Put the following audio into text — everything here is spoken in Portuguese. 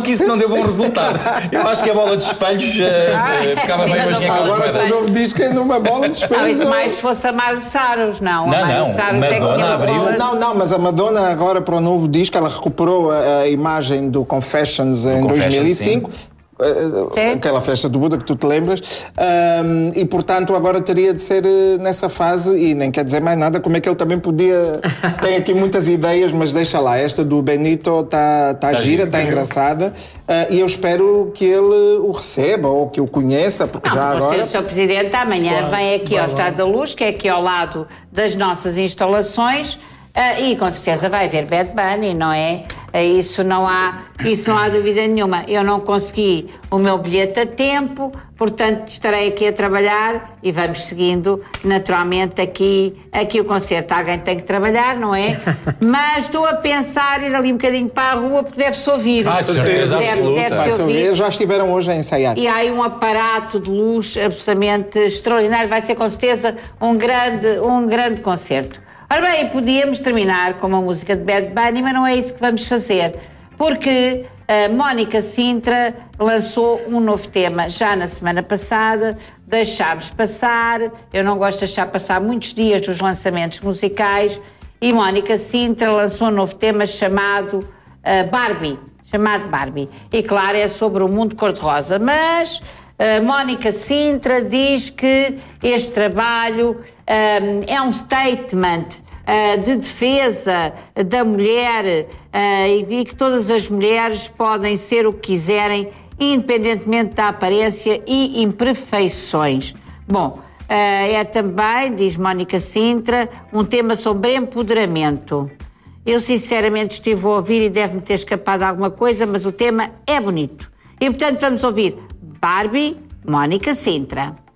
que isso não deu bom resultado. Eu acho que a bola de espelhos ficava bem hoje em Agora o novo disco é numa bola de espelhos. Isso mais se fosse a Miley Cyrus, não. A Miley Cyrus é que tinha uma bola... Não, mas a Madonna agora para o novo disco, ela recuperou a imagem do Confessions em 2005. Aquela festa do Buda que tu te lembras, e portanto agora teria de ser nessa fase, e nem quer dizer mais nada, como é que ele também podia, tem aqui muitas ideias, mas deixa lá, esta do Benito está gira, está engraçada, e eu espero que ele o receba ou que o conheça, porque já agora... O Sr. Presidente amanhã vem aqui ao Estado da Luz, que é aqui ao lado das nossas instalações, e com certeza vai haver Bad Bunny, não é? Isso não há dúvida nenhuma. Eu não consegui o meu bilhete a tempo, portanto estarei aqui a trabalhar e vamos seguindo naturalmente aqui o concerto. Alguém tem que trabalhar, não é? Mas estou a pensar ir ali um bocadinho para a rua porque deve-se ouvir. De certeza deve-se ouvir. Já estiveram hoje a ensaiar. E há aí um aparato de luz absolutamente extraordinário. Vai ser com certeza um grande concerto. Ora bem, podíamos terminar com uma música de Bad Bunny, mas não é isso que vamos fazer, porque a Mónica Sintra lançou um novo tema já na semana passada, deixámos passar, eu não gosto de deixar passar muitos dias dos lançamentos musicais, e Mónica Sintra lançou um novo tema chamado Barbie. E claro, é sobre o mundo cor-de-rosa, mas... Mónica Sintra diz que este trabalho é um statement de defesa da mulher e que todas as mulheres podem ser o que quiserem, independentemente da aparência e imperfeições. Bom, é também, diz Mónica Sintra, um tema sobre empoderamento. Eu sinceramente estive a ouvir e deve-me ter escapado alguma coisa, mas o tema é bonito. E portanto vamos ouvir Barbie, Mónica Sintra.